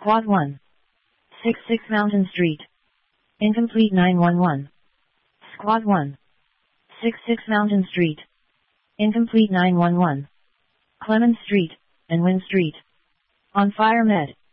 Squad 1. 66 Mountain Street. Incomplete 911. Squad 1. 66 Mountain Street. Incomplete 911. Clemens Street, and Wynn Street. On fire med.